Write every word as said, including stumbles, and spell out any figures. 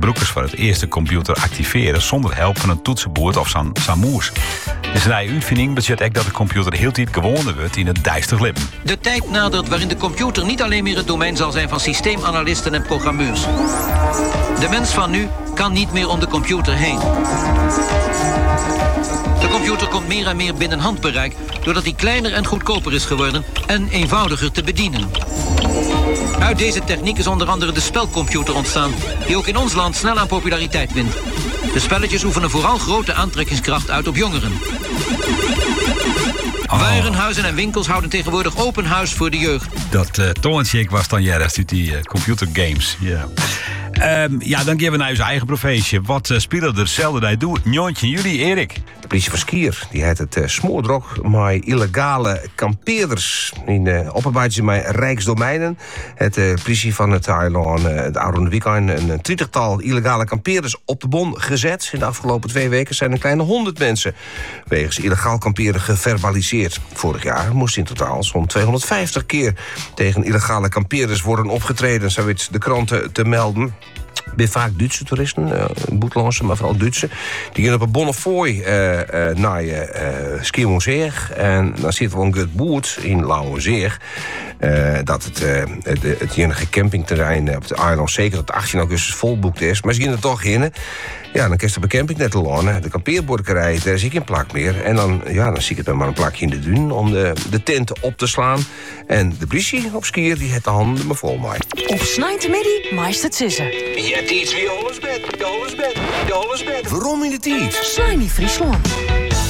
gebruikers voor het eerste computer activeren zonder help van een toetsenbord of zo'n moes. Dus een nieuwe uitvinding betekent ook dat de computer heel tijd gewonnen wordt in het duister glippen. De tijd nadert waarin de computer niet alleen meer het domein zal zijn van systeemanalisten en programmeurs. De mens van nu kan niet meer om de computer heen. De computer komt meer en meer binnen handbereik, doordat hij kleiner en goedkoper is geworden en eenvoudiger te bedienen. Uit deze techniek is onder andere de spelcomputer ontstaan, die ook in ons land snel aan populariteit wint. De spelletjes oefenen vooral grote aantrekkingskracht uit op jongeren. Oh. Warenhuizen en winkels houden tegenwoordig open huis voor de jeugd. Dat uh, tongetje was dan juist uit die uh, computergames. Yeah. Um, ja, dan gaan we naar onze eigen professie. Wat uh, spelen er zelden bij doen? negentien juli, Erik. De politie van Skier die heeft het uh, smoordrok met illegale kampeerders in uh, opperbuitjes met rijksdomeinen. Het uh, politie van het eiland, uh, het oude weekend, een, een twintigtal illegale kampeerders op de bon gezet. In de afgelopen twee weken zijn een kleine honderd mensen wegens illegaal kamperen geverbaliseerd. Vorig jaar moest in totaal zo'n tweehonderdvijftig keer tegen illegale kampeerders worden opgetreden, zo weet de kranten te melden. Bij vaak Duitse toeristen, uh, buitenlandse, maar vooral Duitse. Die gaan op een Bonnefoy uh, uh, naar je uh, Schiermonnikoog. En dan zit wel een goed boert in Lauwerzeeg. Uh, dat het, uh, het, het enige campingterrein op het eiland zeker tot achttien augustus volboekt is. Maar ze gaan er toch in. Ja, dan kun je op een camping net lonen. De kampeerborderij, daar zie ik geen plak meer. En dan, ja, dan zie ik het dan maar een plakje in de duin om de, de tenten op te slaan. En de politie op Skier, die heeft de handen me vol mee. Op snijtemiddag maakt het sissen. Ja, het is wie alles bed, alles bed, alles bed. Waarom in de tijd? Snij niet Friesland.